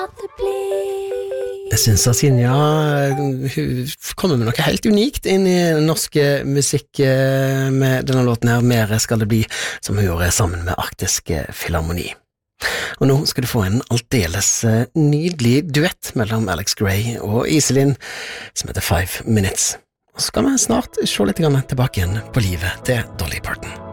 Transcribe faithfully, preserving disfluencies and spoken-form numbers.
Jeg synes at Sinja hun kommer med noe helt unikt inn i norske musikk med denne låten her, Mere skal det bli, som hun gjorde sammen med Arktisk Filharmoni. Og nå skal du få en aldeles nydelig duett mellom Alex Gray og Iselin, som heter Five Minutes. Og så skal vi snart se litt tilbake igjen på livet til Dolly Parton.